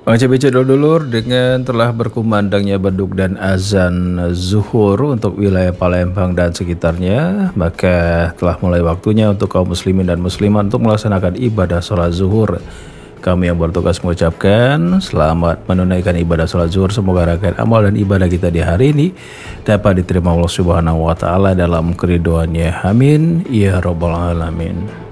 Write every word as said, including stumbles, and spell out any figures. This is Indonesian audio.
Oke bece dulur dengan telah berkumandangnya beduk dan azan zuhur untuk wilayah Palembang dan sekitarnya, maka telah mulai waktunya untuk kaum muslimin dan muslimat untuk melaksanakan ibadah sholat zuhur. Kami yang bertugas mengucapkan selamat menunaikan ibadah sholat zuhur. Semoga rangkaian amal dan ibadah kita di hari ini dapat diterima Allah Subhanahu wa Ta'ala dalam keriduannya. Amin ya Rabbal Alamin.